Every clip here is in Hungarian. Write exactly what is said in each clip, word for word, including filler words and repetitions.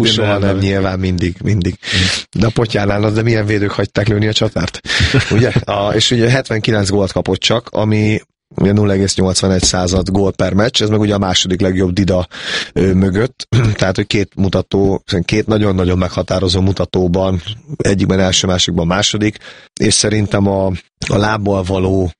soha nem, nyilván mindig, mindig. De a Potyánál, de milyen védők hagyták lőni a csatárt? Ugye? A, és ugye hetvenkilenc gólt kapott csak, ami ugye nulla egész nyolcvanegy század gól per meccs, ez meg ugye a második legjobb Dida ö, mögött, tehát hogy két mutató, két nagyon-nagyon meghatározó mutatóban, egyikben első, másikban második, és szerintem a, a lábbal való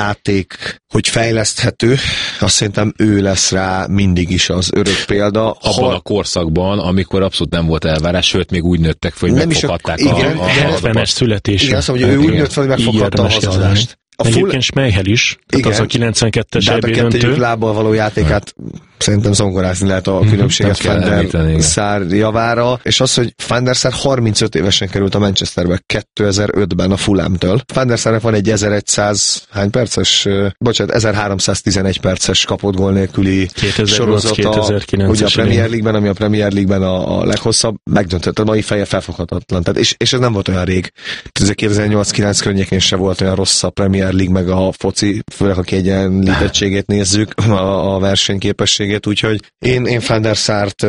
játék, hogy fejleszthető, azt szerintem ő lesz rá mindig is az örök példa. Abban a korszakban, amikor abszolút nem volt elvárás, sőt, még úgy nőttek fel, hogy megfoghatták a, igen, a, a hetvenes születése. Igen, azt mondja, hogy ő úgy nőtt fel, hogy megfoghatta a hazadást. Egyébként Schmeichel is, tehát igen, az a kilencvenkettes é bé döntő. Lábbal való játékát szerintem zongorázni lehet a különbséget Van der Sar javára, és az, hogy Van der Sar harmincöt évesen került a Manchesterbe kétezer-ötben a Fulhamtől. Van der Sarnak van egy ezerszáz hány perces, bocsánat, ezerháromszáztizenegy perces kapott gól nélküli sorozata, ugye a Premier League-ben, ami a Premier League-ben a, a leghosszabb, megdöntött, a mai feje felfoghatatlan. Tehát, és, és ez nem volt olyan rég. kétezer-nyolc-kilenc környékén se volt olyan rossz a Premier League, meg a foci, főleg a kiegyenlítettségét nézzük, a, a versenyképességét, úgyhogy én, én Van der Sart,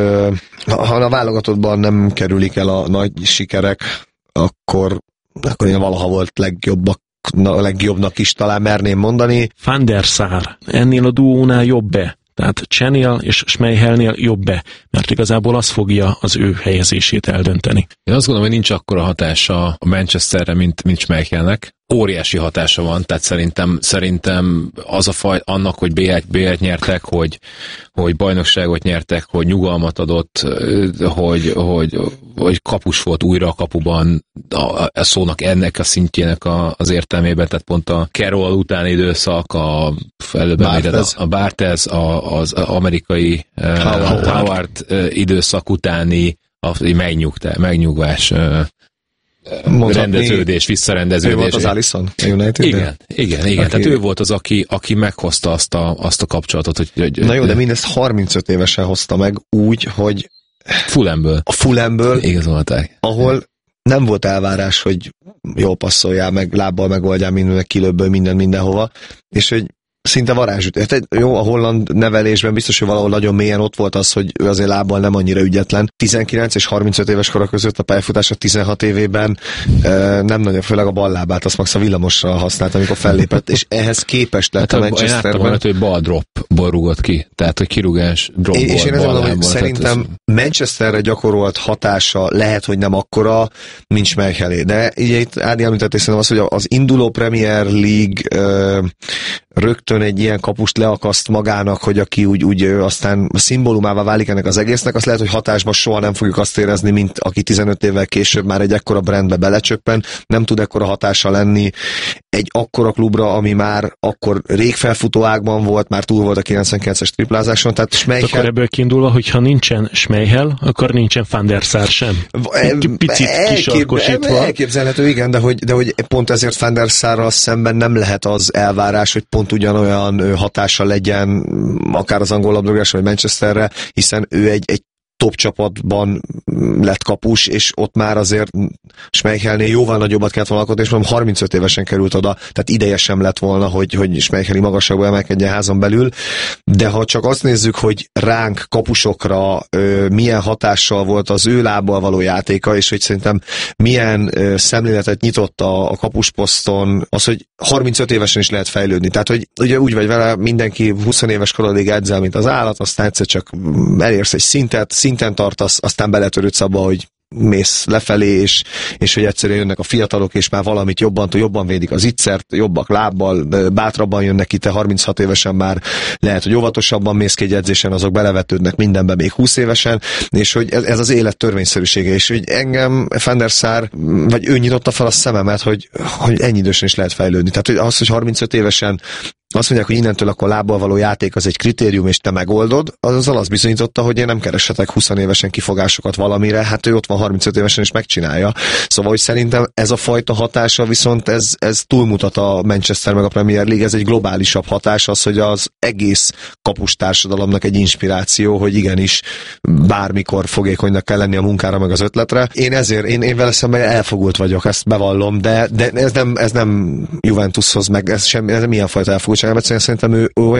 ha a válogatottban nem kerülik el a nagy sikerek, akkor, akkor én valaha volt legjobbak, a legjobbnak is talán merném mondani. Van der Sar ennél a duónál jobb-e? Tehát Csenél és Schmeichelnél jobb-e? Mert igazából az fogja az ő helyezését eldönteni. Én azt gondolom, hogy nincs akkora hatása a Manchesterre, mint, mint Schmeichelnek. Óriási hatása van, tehát szerintem, szerintem az a faj, annak, hogy bé egy nyertek, hogy, hogy bajnokságot nyertek, hogy nyugalmat adott, hogy, hogy, hogy kapus volt újra a kapuban, a, a szónak ennek a szintjének a, az értelmében, tehát pont a Carroll utáni időszak, a előbb említett a Barthez, a, az amerikai Howard, Howard időszak utáni a megnyugtás, megnyugvás, mondhatni, rendeződés, visszarendeződés. Ő volt az Alisson United? Igen, igen, igen. Aki... Tehát ő volt az, aki, aki meghozta azt a, azt a kapcsolatot. Hogy, hogy, na jó, de mindezt harmincöt évesen hozta meg úgy, hogy Fulhamből. A Fulhamből, igazolták. Ahol nem volt elvárás, hogy jól passzoljál, meg lábbal megoldjál minden, meg kilőbből minden mindenhova, és hogy szinte varázsüt. Érted? Jó, a holland nevelésben biztos, hogy valahol nagyon mélyen ott volt az, hogy ő azért lábbal nem annyira ügyetlen. tizenkilenc és harmincöt éves kora között a pályafutása tizenhat évében e, nem nagyon, főleg a bal lábát, azt max a villamosra használt, amikor fellépett, és ehhez képest lett hát a Manchesterben. Én láttam, hogy bal dropból rúgott ki, tehát hogy kirúgás dropból. És én ezzel mondom, hogy szerintem ez... Manchesterre gyakorolt hatása lehet, hogy nem akkora, mint Schmeichelé. De ugye itt Ádi említett, és szerintem az, hogy az induló Premier League e, rögtön egy ilyen kapust leakaszt magának, hogy aki úgy, úgy aztán szimbólumává válik ennek az egésznek, azt lehet, hogy hatásban soha nem fogjuk azt érezni, mint aki tizenöt évvel később már egy ekkora brandbe belecsöppen, nem tud ekkora hatása lenni egy akkora klubra, ami már akkor rég felfutó ágban volt, már túl volt a kilencvenkilences triplázáson, tehát Schmeichel... Akkor ebből kiindulva, hogyha nincsen Schmeichel, akkor nincsen Van der Sar sem. Egy picit kisarkosítva. Elképzelhető, igen, de hogy, de hogy pont ezért Van der Sarral szemben nem lehet az elvárás, hogy pont ugyanolyan hatása legyen akár az angol labdarúgásra, vagy Manchesterre, hiszen ő egy, egy top csapatban lett kapus, és ott már azért Schmeichelnél jóval nagyobbat kellett volna alkotni, és mondom, harmincöt évesen került oda, tehát ideje sem lett volna, hogy, hogy Schmeicheli magasságba emelkedjen házon belül, de ha csak azt nézzük, hogy ránk kapusokra ö, milyen hatással volt az ő lábbal való játéka, és hogy szerintem milyen ö, szemléletet nyitott a, a kapusposzton, az, hogy harmincöt évesen is lehet fejlődni, tehát hogy ugye úgy vagy vele, mindenki húsz éves korodig edzel, mint az állat, aztán egyszer csak elérsz egy szintet, szinten tartasz, aztán beletörődsz abba, hogy mész lefelé, és, és hogy egyszerűen jönnek a fiatalok, és már valamit jobban, jobban védik az ittszert, jobbak lábbal, bátrabban jönnek ki, te harminchat évesen már lehet, hogy óvatosabban mész ki egy edzésen, azok belevetődnek mindenbe még húsz évesen, és hogy ez, ez az élet törvényszerűsége, és hogy engem Van der Sar, vagy ő nyitotta fel a szememet, hogy, hogy ennyi idősen is lehet fejlődni. Tehát hogy az, hogy harmincöt évesen azt mondják, hogy innentől akkor lábbal való játék az egy kritérium, és te megoldod, azzal azt bizonyította, hogy én nem kereshetek húsz évesen kifogásokat valamire, hát ő ott van harmincöt évesen is megcsinálja. Szóval, hogy szerintem ez a fajta hatása viszont ez, ez túlmutat a Manchester meg a Premier League, ez egy globálisabb hatás, az, hogy az egész kapustársadalomnak egy inspiráció, hogy igenis bármikor fogékonynak kell lenni a munkára meg az ötletre. Én ezért, én, én vele szemben elfogult vagyok, ezt bevallom, de, de ez nem, ez nem Juventushoz meg, ez sem, ez milyen fajta elfogult. Egyszerűen szerintem ő olyan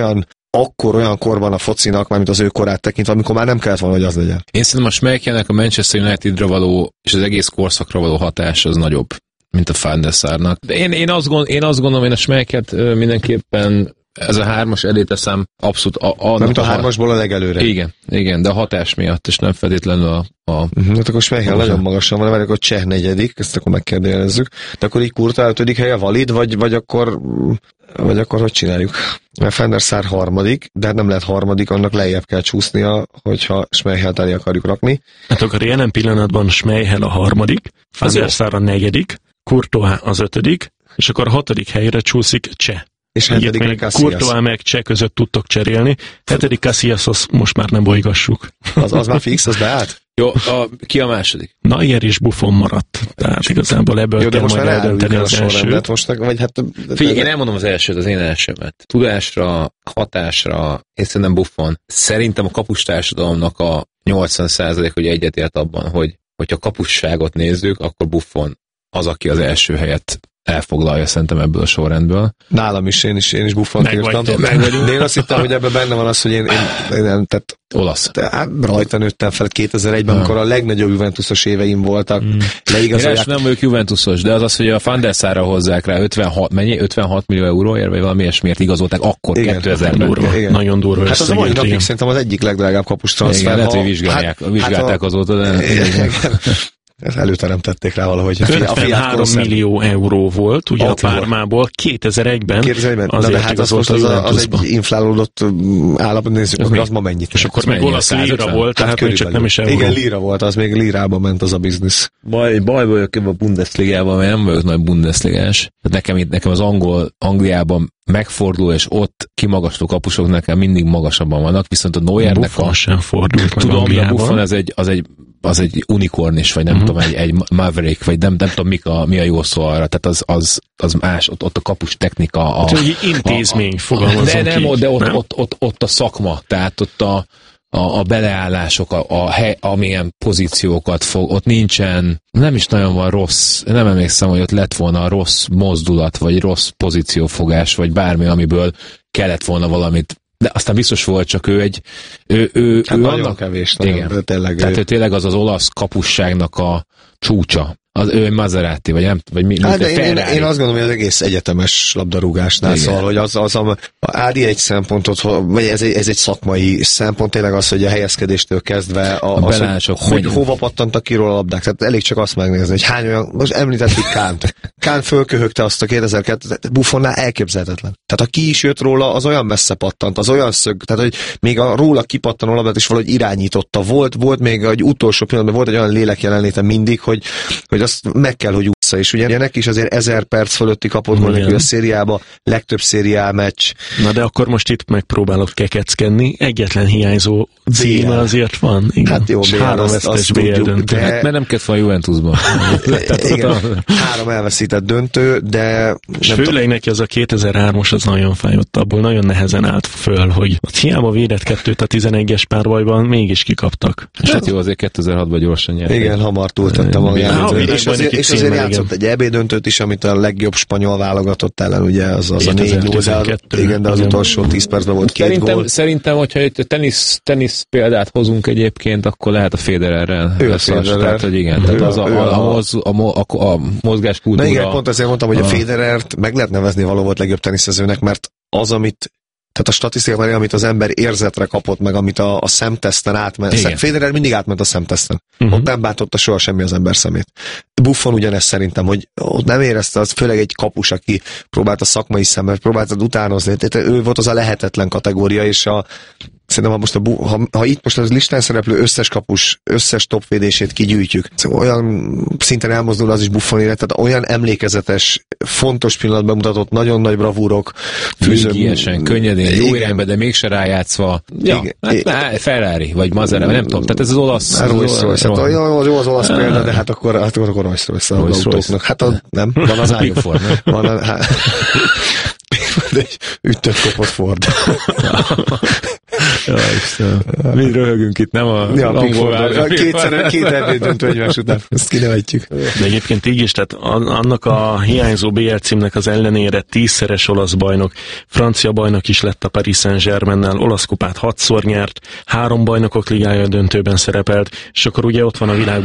akkor olyan korban a focinak, mármint az ő korát tekintve, amikor már nem kellett volna, hogy az legyen. Én szerintem a Schmeichelnek a Manchester Unitedra való, és az egész korszakra való hatás az nagyobb, mint a Van der Sarnak. De én, én, azt gond, én azt gondolom, én a Schmeichelt mindenképpen ez a hármas elé teszem abszolút a, a, Mint a hármasból a legelőre. Igen, igen, de a hatás miatt, és nem feltétlenül a... a uh-huh, hát akkor Schmeichel nagyon magasan van, vagy akkor Cseh negyedik, ezt akkor megkérdőjelezzük. De akkor így Courtois ötödik helye valid, vagy, vagy akkor vagy akkor hogy csináljuk? Mert Van der Sar harmadik, de nem lehet harmadik, annak lejjebb kell csúsznia, hogyha Schmeichelt elé akarjuk rakni. Hát akkor jelen pillanatban Schmeichel a harmadik, Van der Sar a negyedik, Courtois az ötödik, és akkor a hatodik helyre csúszik Cseh. És hetedik Casillas. Courtois meg Cseh között tudtok cserélni. Hetedik Casillas, azt most már nem bolygassuk. Az, az már fix, az beállt? Jó, a, ki a második? Neuer és Buffon maradt. Tehát igazából ebből jó, kell majd eldönteni az elsőt. Most, vagy hát, Figyelj, én elmondom az elsőt, az én elsőmet. Tudásra, hatásra, én szerintem Buffon. Szerintem a kapustársadalomnak a nyolcvan százalék, hogy egyetért abban, hogy hogyha kapusságot nézzük, akkor Buffon az, aki az első helyet elfoglalja szerintem ebből a sorrendből. Nálam is, én is, én is Buffont írtam. De én azt hittem, hogy ebben benne van az, hogy én, én, én nem, tehát olasz. Hát, rajta nőttem fel kétezer-egyben, amikor a legnagyobb Juventusos éveim voltak. Mm. Leigazolják... Én nem vagyok Juventusos, de az az, hogy a Van der Sarra hozzák rá ötvenhat, mennyi? ötvenhat millió euróért, vagy valami ilyesmiért igazolták akkor igen, kétezerben. Durva, igen. Nagyon durva. Hát az a mai napig szerintem az egyik legdrágább kapus transfer. Igen, lehet, hogy vizsgálják, hát, vizsgálták hát a... azóta, de... Előteremtették rá valahogy. ötvenhárom millió euró volt, ugye Ott a Pármából, kétezer-egyben, kétezer-egyben azért de hát az, az, az, az egy inflálódott állapot, nézzük, hogy az ma mennyit. És akkor meg olasz líra volt, tehát még csak nem is euró. Igen, líra volt, az még lírában ment az a biznisz. Baj, baj vagyok ebben a Bundesligában, mert nem vagyok nagy Bundesligás. Nekem, nekem az angol, Angliában megfordul, és ott kimagasló kapusok nekem mindig magasabban vannak, viszont a Neuernek a... sem fordult meg tudom, a Buffon ez egy, az egy az egy unicorn is, vagy nem uh-huh. tudom, egy, egy Maverick, vagy nem, nem tudom, mik a, mi a jó szó arra, tehát az, az, az más, ott, ott a kapus technika. A, hát, hogy intézmény fogalmazom de nem, ki. De ott, nem? Ott, ott, ott a szakma, tehát ott a, a, a beleállások, a, a hely, amilyen pozíciókat fog, ott nincsen, nem is nagyon van rossz, nem emlékszem, hogy ott lett volna rossz mozdulat, vagy rossz pozíciófogás, vagy bármi, amiből kellett volna valamit. De aztán biztos volt, csak ő egy... Ő, ő, hát ő nagyon annak, kevés. Igen. Nem, tényleg Tehát ő tényleg az az olasz kapusságnak a csúcsa. Az ő Maserati, vagy nem, vagy mi, hát én, én, én azt gondolom, hogy az egész egyetemes labdarúgásnál igen. Szól, hogy az, az a, a Ádi egy szempontot, vagy ez egy, ez egy szakmai szempont, tényleg az, hogy a helyezkedéstől kezdve a, a az, hogy, hogy hova pattantak ki róla a labdák. Tehát elég csak azt megnézni, hogy hány olyan, most említettük Kánt. Kán fölköhögte azt a kétezer-kettő Buffonnál elképzelhetetlen. Tehát ha ki is jött róla, az olyan messze pattant, az olyan szög, tehát hogy még a róla kipattanó labdát is valahogy irányította. Volt, volt még egy utolsó pillanatban, volt egy olyan lélek jelenléte mindig, hogy, hogy azt meg kell, hogy ússza, és ugye neki is azért ezer perc fölötti kapott volna neki a szériába, legtöbb szériá meccs. Na de akkor most itt megpróbálok kekeckedni, egyetlen hiányzó címe azért van. Igen. Hát jó, három vesztes bé el döntő. De... Hát, mert nem kellett volna a Juventusban. Igen, három elveszített döntő, de... És főleg neki az a kétezer-hármas az nagyon fájott, abból nagyon nehezen állt föl, hogy ott hiába védett kettőt a tizenegyes párbajban, mégis kikaptak. És hát jó, azért kétezer-hatban gyorsan nyert. Igen, hamar túltettem a játékot. És azért, és azért játszott egy é bé döntőt is, amit a legjobb spanyol válogatott ellen, ugye az, az a négy null, de, igen, de az utolsó tíz percben volt két szerintem, gól. Szerintem, hogyha egy tenisz, tenisz példát hozunk egyébként, akkor lehet a Federerrel. Ő a Federer. Tehát, hogy igen, tehát az a, a, a, a, a, a mozgáskultúra. Na igen, pont ezért mondtam, hogy a, a Federert meg lehet nevezni való volt legjobb teniszezőnek, mert az, amit tehát a statisztikában, amit az ember érzetre kapott, meg amit a, a szemteszten átment. Federer mindig átment a szemteszten. Uh-huh. Ott nem bántotta soha semmi az ember szemét. Buffon ugyanezt szerintem, hogy ott nem érezte, az főleg egy kapus, aki próbálta szakmai szemmel, próbálta utánozni. Tehát ő volt az a lehetetlen kategória, és a szerintem, ha, most a, ha, ha itt most az listán szereplő összes kapus, összes topvédését kigyűjtjük, olyan szinten elmozdul az is Buffon élet, tehát olyan emlékezetes, fontos pillanatban mutatott, nagyon nagy bravúrok. Fűzően, könnyedén, jó irányba, de mégse rájátszva. Ja, hát, hát, Ferrari, vagy Maserati, nem tudom, tehát ez az olasz. Rolls-Royce, hát jó, jó az olasz példa, de hát akkor, hát akkor Rolls-Royce az autóknak. Hát a, nem, van az iPhone. Van a, hát, Egy ütött kopott Ford. Ja, Istenem. Mi röhögünk itt, nem a ja, angol. Kétszer, két erdődöntő egymás után, ezt kinevetjük. De egyébként így is, tehát annak a hiányzó bé el címnek az ellenére tízszeres olasz bajnok, francia bajnok is lett a Paris Saint-Germainnel, olasz kupát hatszor nyert, három bajnokok ligája döntőben szerepelt, és akkor ugye ott van a világ